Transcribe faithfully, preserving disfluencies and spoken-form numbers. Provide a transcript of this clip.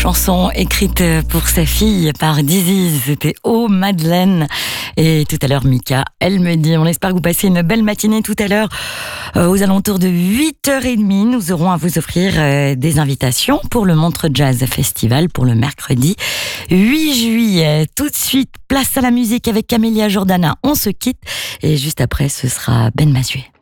chanson écrite pour sa fille par Dizzy, c'était Oh Madeleine. Et tout à l'heure, Mika, elle me dit, on espère que vous passez une belle matinée tout à l'heure. Euh, aux alentours de huit heures trente, nous aurons à vous offrir euh, des invitations pour le Montreux Jazz Festival pour le mercredi huit juillet. Tout de suite, place à la musique avec Camélia Jordana. On se quitte et juste après, ce sera Ben Mazué.